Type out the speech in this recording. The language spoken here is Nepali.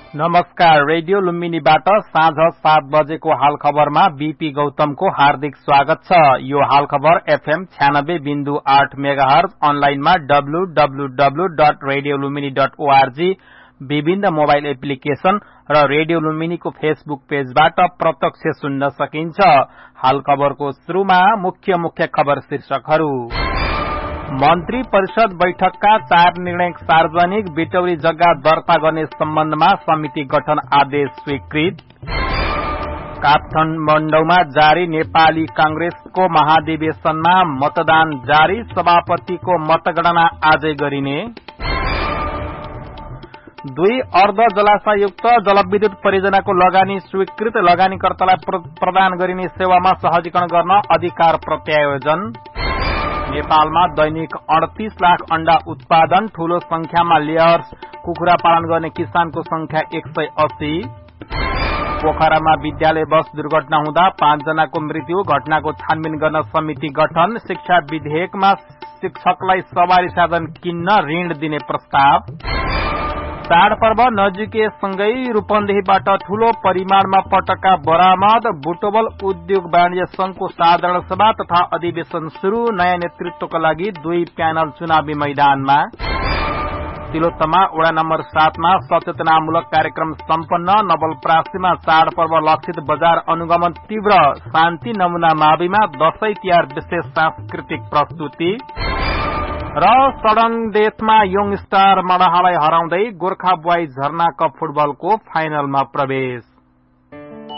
नमस्कार। रेडियो लुम्बिनीबाट साँझ 7 बजेको हाल खबरमा बीपी गौतमको हार्दिक स्वागत छ। यो हाल खबर एफएम 96.8 मेगाहर्ज, अनलाइनमा www.radiolumini.org, विभिन्न मोबाइल एप्लिकेशन र रेडियो लुम्बिनीको फेसबुक पेजबाट प्रत्यक्ष सुन्न सकिन्छ। हाल खबरको सुरुमा मुख्य खबर शीर्षकहरू। मन्त्री परिषद बैठकका 4 निर्णय सार्वजनिक। बिटौरी जग्गा दर्ता गर्ने सम्बन्धमा समिति गठन आदेश स्वीकृत। काठमाडौँमा जारी नेपाली कांग्रेसको महाधिवेशनमा मतदान जारी। सभापतिको मतगणना आजै गरिने। 2 अर्ध जलाशयुक्त जलविद्युत परियोजनाको लगानी स्वीकृत। लगानीकर्तालाई प्रदान गरिने सेवामा सहजीकरण गर्न अधिकार प्रत्यायोजन। नेपालमा दैनिक 38 लाख अण्डा उत्पादन। ठूलो संख्यामा लेयर्स कुखुरा पालन गर्ने किसानको संख्या 180। पोखरामा विद्यालय बस दुर्घटना हुँदा 5 जनाको मृत्यु। घटनाको छानबिन गर्न समिति गठन। शिक्षा विधेयकमा शिक्षकलाई सवारी साधन किन्न ऋण दिने प्रस्ताव। चाडपर्व नजिकैसँगै रूपन्देहीबाट ठूलो परिमाणमा पटका बरामद। बुटवल उद्योग वाणिज्य संघको साधारण सभा तथा अधिवेशन शुरू। नयाँ नेतृत्वका लागि 2 प्यानल चुनावी मैदानमा। तिलोत्तमा वडा नम्बर 7 मा सचेतनामूलक कार्यक्रम सम्पन्न। नवलपरासीमा चाडपर्व लक्षित बजार अनुगमन तीव्र। शान्ति नमुना माविमा दशैं तिहार विशेष सांस्कृतिक प्रस्तुति। र सडन डेथमा यङ स्टार मडाहालाई हराउँदै गोर्खा बोइज झरना कप फुटबलको फाइनलमा प्रवेश।